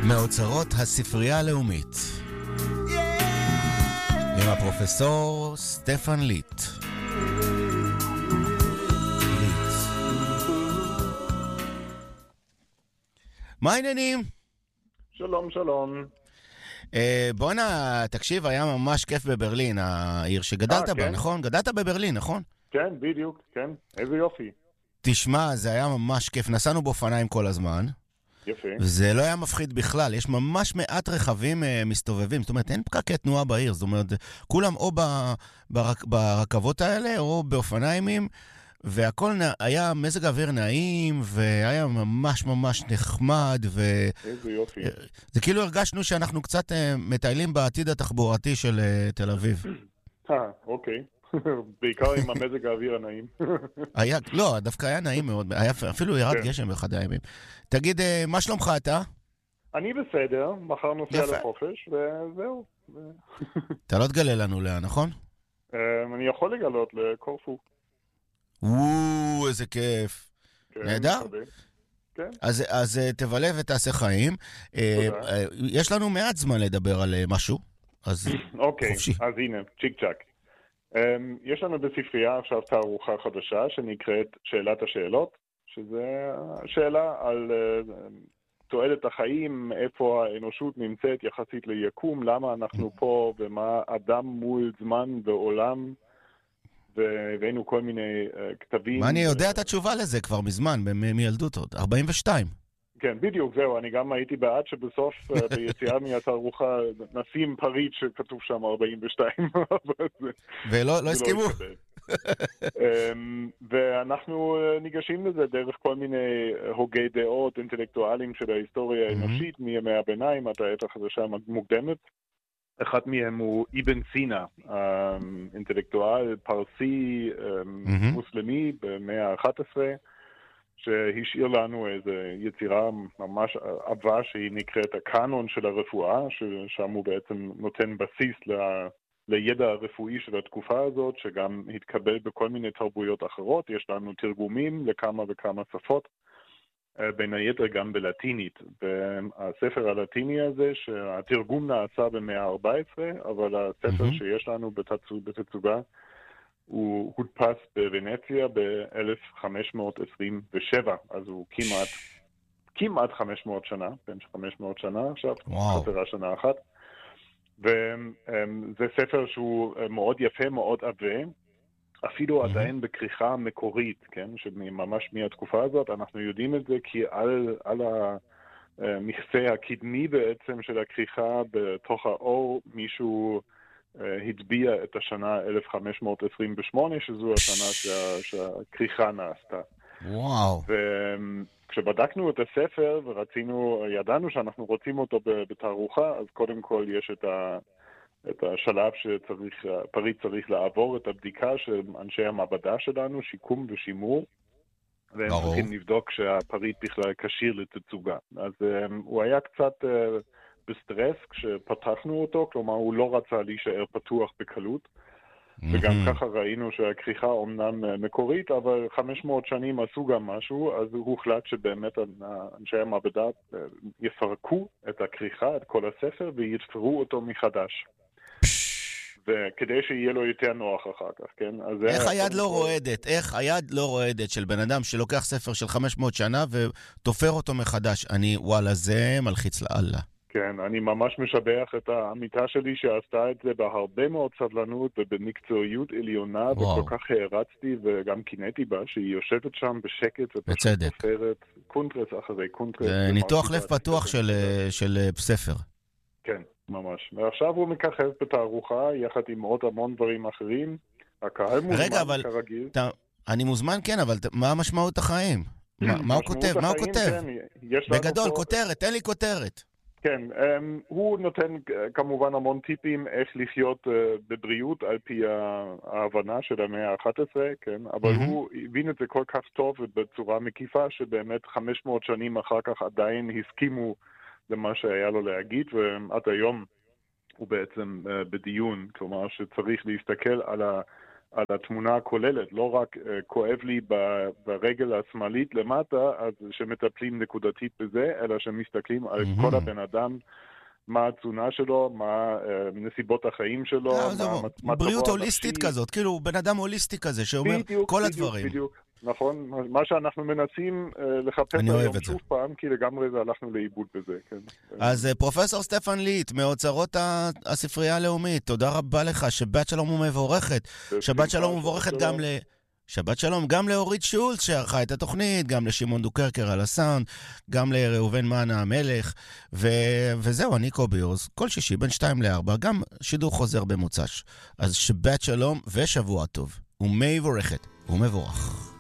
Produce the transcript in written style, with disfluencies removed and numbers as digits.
מאוצרות הספרייה הלאומית עם הפרופסור סטפן ליט. מה העניינים? שלום, שלום. בואנה, תקשיב, היה ממש כיף בברלין, העיר שגדלת בה, נכון? גדלת בברלין, נכון? כן, בדיוק, כן. איזה יופי. תשמע, זה היה ממש כיף. נסענו באופניים כל הזמן. יפה. וזה לא היה מפחיד בכלל. יש ממש מעט רכבים מסתובבים. זאת אומרת, אין פקקי תנועה בעיר. זאת אומרת, כולם או ברכבות האלה, או באופניים, והכל היה מזג אוויר נעים, והיה ממש ממש נחמד, איזה יופי. זה כאילו הרגשנו שאנחנו קצת מטיילים בעתיד התחבורתי של תל אביב. אוקיי. בעיקר עם המזג האוויר הנעים. לא, דווקא היה נעים מאוד. אפילו ירד גשם באחד הימים. תגיד, מה שלומך אתה? אני בסדר, מחר נוסע לחופש, וזהו. אתה לא תגלה לנו לאן, נכון? אני יכול לגלות לקורפו. איזה כיף. נהדר. כן. אז תבלה ותעשה חיים. יש לנו מעט זמן לדבר על משהו, אז אוקיי, חופשי. אז הנה, צ'יק צ'ק. יש לנו בספרייה עכשיו תערוכה חדשה שנקראת שאלת השאלות, שזה שאלה על תועלת החיים, איפה האנושות נמצאת יחסית ליקום, למה אנחנו פה ומה אדם מול זמן ועולם, והבאנו כל מיני כתבים. מה אני יודע את התשובה לזה כבר מזמן, מילדות עוד, 42. כן, בדיוק, זהו, אני גם הייתי בעד שבסוף ביציאה מהתערוכה נשים פריט שכתוב שם 42. ולא הסכימו. ואנחנו ניגשים לזה דרך כל מיני הוגי דעות אינטלקטואלים של ההיסטוריה האנושית מימי הביניים, עד העת החדשה המוקדמת. אחד מהם הוא אבן סינה, אינטלקטואל פרסי מוסלמי במאה ה-11, שהשאיר לנו איזו יצירה ממש עבה שהיא נקראת הקאנון של הרפואה, ששם הוא בעצם נותן בסיס לידע הרפואי של התקופה הזאת, שגם התקבל בכל מיני תרבויות אחרות. יש לנו תרגומים לכמה וכמה שפות, בין היתר גם בלטינית. והספר הלטיני הזה, שהתרגום נעשה במאה ה-14, אבל הספר שיש לנו בתצוגה, הוא הודפס בוונציה ב-1527, אז הוא כמעט 500 שנה, בין 500 שנה עכשיו, חסרה שנה אחת. וזה ספר שהוא מאוד יפה, מאוד עבה, אפילו עדיין בכריכה מקורית, כן? שממש מהתקופה הזאת, אנחנו יודעים את זה כי על המכסה הקדמי בעצם של הכריכה בתוך האור, מישהו הטביע את השנה 1528, שזו השנה שהכריכה נעשתה. וואו. וכשבדקנו את הספר ידענו שאנחנו רוצים אותו בתערוכה, אז קודם כל יש את השלב שהפריט צריך לעבור את הבדיקה של אנשי המעבדה שלנו, שיקום ושימור, והם צריכים לבדוק שהפריט בכלל כשיר לתצוגה. אז הוא היה קצת בסטרס כשפתחנו אותו, כלומר הוא לא רצה להישאר פתוח בקלות, וגם ככה ראינו שהכריכה אומנם מקורית, אבל 500 שנים עשו גם משהו, אז הוא הוחלט שבאמת אנשי המעבדה יפרקו את הכריכה, את כל הספר, ויתפרו אותו מחדש. וכדי שיהיה לו יותר נוח אחר כך, כן? איך היד לא רועדת? איך היד לא רועדת של בן אדם שלוקח ספר של 500 שנה ותופר אותו מחדש? וואלה, זה מלחיץ לאללה. כן, אני ממש משבח את העמיתה שלי שעשתה את זה בהרבה מאוד סבלנות ובמקצועיות עליונה, וכל כך הערצתי וגם קינאתי בה, שהיא יושבת שם בשקט ופשוט תופרת קונטרס אחרי קונטרס. זה ניתוח לב פתוח של ספר. כן, ממש. ועכשיו הוא מככב בתערוכה יחד עם עוד המון דברים אחרים. הקהל מוזמן כרגיל. אני מוזמן, כן, אבל מה משמעות החיים? מה הוא כותב? מה הוא כותב? בגדול, כותרת, תן לי כותרת. כן, הוא נותן כמובן המון טיפים איך לחיות בבריאות על פי ההבנה של המאה ה-11, כן? אבל הוא הבין את זה כל כך טוב ובצורה מקיפה שבאמת 500 שנים אחר כך עדיין הסכימו למה שהיה לו להגיד, ועד היום הוא בעצם בדיון, כלומר שצריך להסתכל על על התמונה הכוללת, לא רק כואב לי ברגל השמאלית למטה, אז שמטפלים נקודתית בזה, אלא שמסתכלים על כל הבן אדם, מה התזונה שלו, מה נסיבות החיים שלו, מה בריאות הוליסטית כזאת, כאילו בן אדם הוליסטי כזה, שאומר כל הדברים. בדיוק. נכון, מה שאנחנו מנסים לחפש היום שוב פעם, כי לגמרי זה הלכנו לאיבוד בזה. כן. אז פרופסור סטפן ליט, מאוצרות הספרייה הלאומית, תודה רבה לך, שבת שלום ומבורכת. שבת שלום ומבורכת גם שבת שלום גם לאורית שולץ שערכה את התוכנית, גם לשמעון דוקרקר על הסאונד, גם לראובן מנה המלך, וזהו, אני קובי אורז, כל שישי בין 2-4, גם שידור חוזר במוצ"ש. אז שבת שלום ושבוע טוב, ומבורכת ומבורך.